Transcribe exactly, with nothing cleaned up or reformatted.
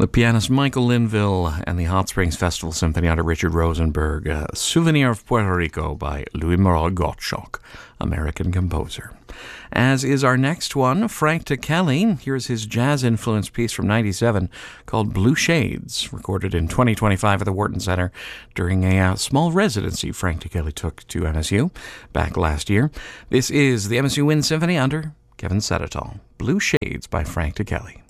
The pianist Michael Linville and the Hot Springs Festival Symphony under Richard Rosenberg. Uh, Souvenir of Puerto Rico by Louis Moreau Gottschalk, American composer. As is our next one, Frank Ticheli. Here's his jazz-influenced piece from ninety-seven called Blue Shades, recorded in twenty twenty-five at the Wharton Center during a uh, small residency Frank Ticheli took to M S U back last year. This is the M S U Wind Symphony under Kevin Sedetall. Blue Shades by Frank Ticheli.